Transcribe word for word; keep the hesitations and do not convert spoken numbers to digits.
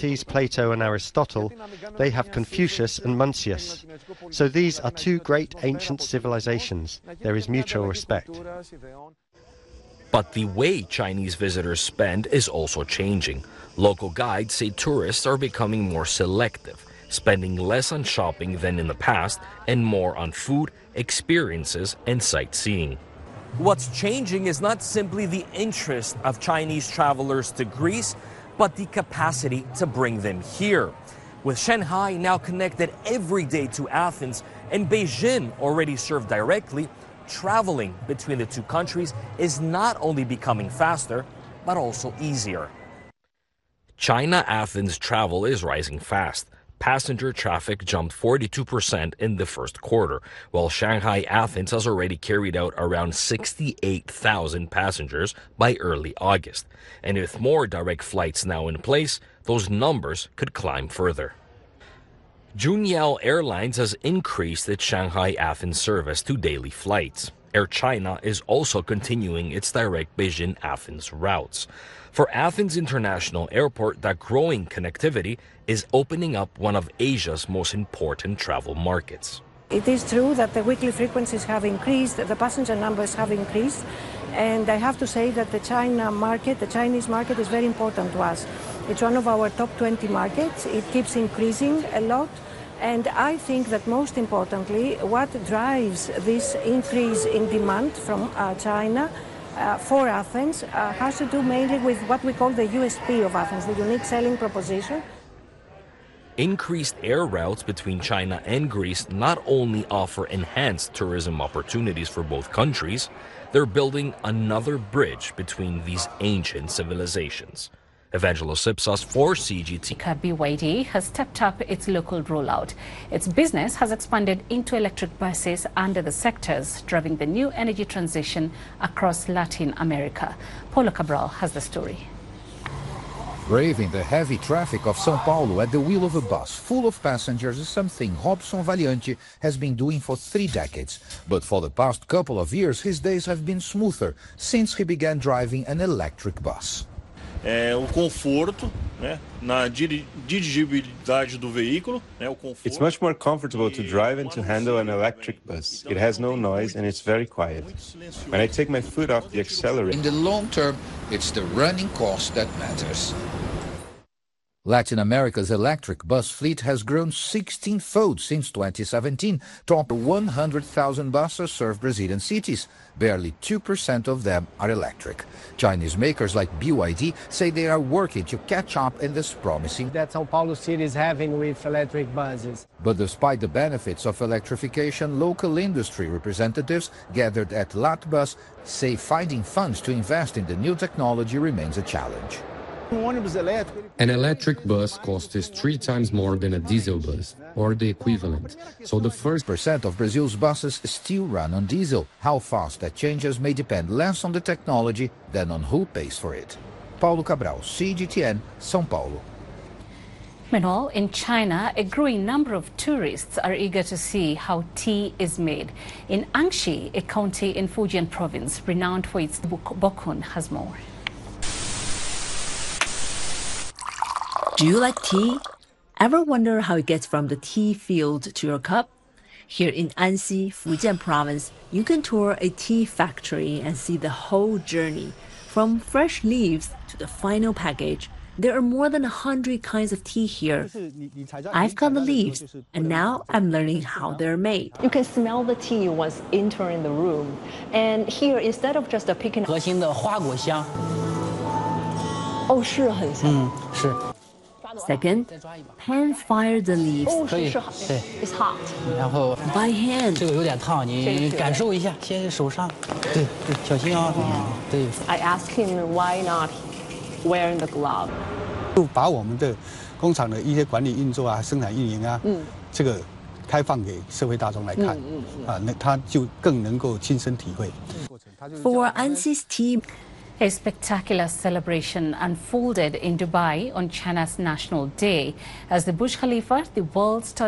Socrates, Plato and Aristotle, they have Confucius and Mencius. So these are two great ancient civilizations. There is mutual respect. But the way Chinese visitors spend is also changing. Local guides say tourists are becoming more selective, spending less on shopping than in the past and more on food, experiences, and sightseeing. What's changing is not simply the interest of Chinese travelers to Greece, but the capacity to bring them here. With Shanghai now connected every day to Athens and Beijing already served directly, traveling between the two countries is not only becoming faster, but also easier. China-Athens travel is rising fast. Passenger traffic jumped forty-two percent in the first quarter, while Shanghai-Athens has already carried out around sixty-eight thousand passengers by early August. And with more direct flights now in place, those numbers could climb further. Junyao Airlines has increased its Shanghai-Athens service to daily flights. Air China is also continuing its direct Beijing-Athens routes. For Athens International Airport, that growing connectivity is opening up one of Asia's most important travel markets. It is true that the weekly frequencies have increased, the passenger numbers have increased, and I have to say that the China market, the Chinese market, is very important to us. It's one of our top twenty markets. It keeps increasing a lot, and I think that most importantly, what drives this increase in demand from uh, China Uh, for Athens uh, has to do mainly with what we call the U S P of Athens, the unique selling proposition. Increased air routes between China and Greece not only offer enhanced tourism opportunities for both countries, they're building another bridge between these ancient civilizations. Evangelos Ipsos for C G T. B Y D has stepped up its local rollout. Its business has expanded into electric buses under the sectors, driving the new energy transition across Latin America. Paulo Cabral has the story. Braving the heavy traffic of São Paulo at the wheel of a bus full of passengers is something Robson Valiante has been doing for three decades. But for the past couple of years, his days have been smoother since he began driving an electric bus. É, o conforto, né, na dirigibilidade do veículo, né, o conforto. It's much more comfortable to drive and to handle an electric bus. It has no noise and it's very quiet. When I take my foot off the accelerator. In the long term, it's the running cost that matters. Latin America's electric bus fleet has grown sixteen-fold since twenty seventeen. Top one hundred thousand buses serve Brazilian cities. Barely two percent of them are electric. Chinese makers like B Y D say they are working to catch up in this promising that São Paulo city is having with electric buses. But despite the benefits of electrification, local industry representatives gathered at Latbus say finding funds to invest in the new technology remains a challenge. An electric bus costs three times more than a diesel bus, or the equivalent. So the first percent of Brazil's buses still run on diesel. How fast that changes may depend less on the technology than on who pays for it. Paulo Cabral, C G T N, São Paulo. Meanwhile, in China, a growing number of tourists are eager to see how tea is made. In Anxi, a county in Fujian province, renowned for its bokun, has more. Do you like tea? Ever wonder how it gets from the tea field to your cup? Here in Anxi, Fujian province, you can tour a tea factory and see the whole journey. From fresh leaves to the final package, there are more than a hundred kinds of tea here. I've got the leaves, and now I'm learning how they're made. You can smell the tea once entering the room. And here, instead of just picking... 核心的花果香。 哦，是很香。 嗯，是。 Second, pan fire the leaves. 可以，对 ，It's hot. 然后 by hand. 这个有点烫，你感受一下，先手上，对对，小心啊，对。 I asked him why not wearing the glove. 就把我们的工厂的一些管理运作啊、生产运营啊，嗯，这个开放给社会大众来看，嗯嗯啊，那他就更能够亲身体会。 For Anxi's tea. A spectacular celebration unfolded in Dubai on China's National Day as the Burj Khalifa, the world's